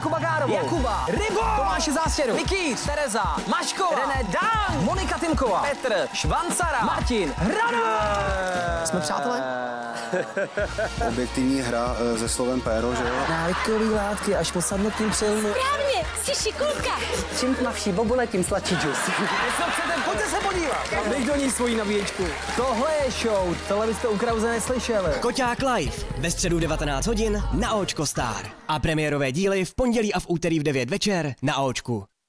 Jakuba Gárovou, Jakuba, Rybo, Tomáše Zástěru, Mikýř, Tereza, Maškova, René Dan, Monika Timková, Petr, Švancara, Martin, Hrana. Jsme přátelé? Objektivní hra se slovem péro, že jo? Návykový látky až po sadnutím přilnu. Správně, jsi šikulka. Čím tmavší bobule, tím sladší džus. Pojďte se podívat. Dej do ní svoji nabíječku. Tohle je show, tohle byste u Krause neslyšeli. Koťák live ve středu 19 hodin na Očko Star. A premiérové díly v pondělí a v úterý v 9 večer na Očku.